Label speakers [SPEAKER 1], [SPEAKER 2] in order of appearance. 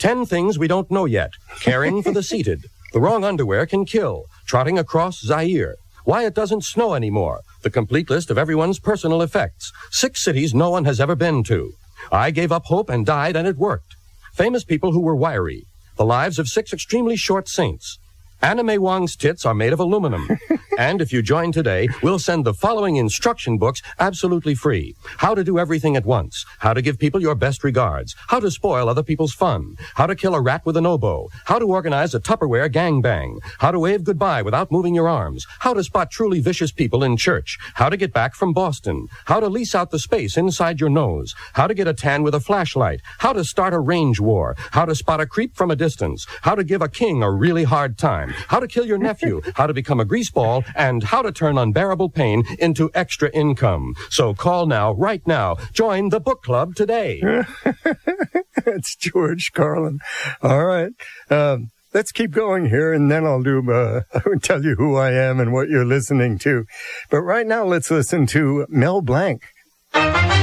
[SPEAKER 1] 10 things we don't know yet. Caring for the seated. The wrong underwear can kill. Trotting across Zaire. Why it doesn't snow anymore. The complete list of everyone's personal effects. 6 cities no one has ever been to. I gave up hope and died, and it worked. Famous people who were wiry. The lives of 6 extremely short saints. Anna May Wong's tits are made of aluminum. And if you join today, we'll send the following instruction books absolutely free. How to do everything at once. How to give people your best regards. How to spoil other people's fun. How to kill a rat with an oboe. How to organize a Tupperware gangbang. How to wave goodbye without moving your arms. How to spot truly vicious people in church. How to get back from Boston. How to lease out the space inside your nose. How to get a tan with a flashlight. How to start a range war. How to spot a creep from a distance. How to give a king a really hard time. How to kill your nephew, how to become a greaseball, and how to turn unbearable pain into extra income. So call now, right now. Join the book club today.
[SPEAKER 2] It's George Carlin. All right. Let's keep going here, and then I'll tell you who I am and what you're listening to. But right now, let's listen to Mel Blanc.